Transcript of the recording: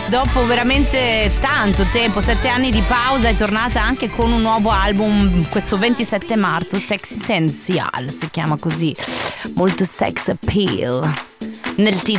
dopo veramente tanto tempo, 7 anni di pausa, è tornata anche con un nuovo album questo 27 marzo, Sexy Sensual si chiama così, molto sex appeal nel titolo.